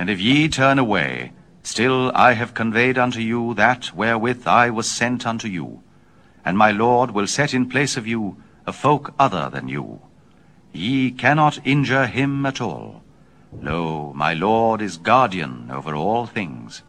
And if ye turn away, still I have conveyed unto you that wherewith I was sent unto you. And my Lord will set in place of you a folk other than you. Ye cannot injure him at all. Lo, my Lord is guardian over all things.